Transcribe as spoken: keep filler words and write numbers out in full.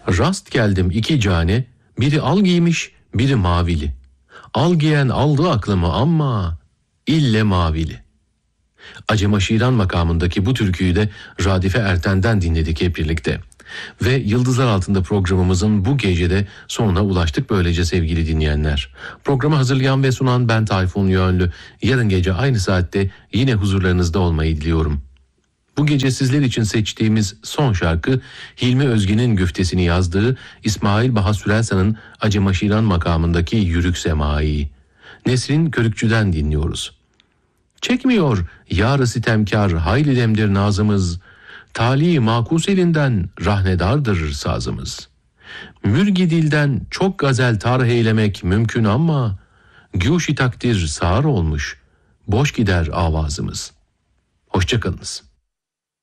Rast geldim iki cane, biri al giymiş, biri mavili. Al giyen aldı aklımı ama ille mavili. Acema Şiran makamındaki bu türküyü de Radife Erten'den dinledik hep birlikte. Ve Yıldızlar Altında programımızın bu gecede sonuna ulaştık böylece sevgili dinleyenler. Programı hazırlayan ve sunan ben Tayfun Yönlü. Yarın gece aynı saatte yine huzurlarınızda olmayı diliyorum. Bu gece sizler için seçtiğimiz son şarkı Hilmi Özgin'in güftesini yazdığı İsmail Baha Sürelsan'ın Acema Şiran makamındaki Yürük Semai. Nesrin Körükçü'den dinliyoruz. Çekmiyor yar-ı sitemkar hayli demdir nazımız, tali makus elinden rahnedardır sazımız. Mürgi dilden çok gazel tarh eylemek mümkün ama, güşi takdir sağır olmuş, boş gider avazımız. Hoşçakalınız.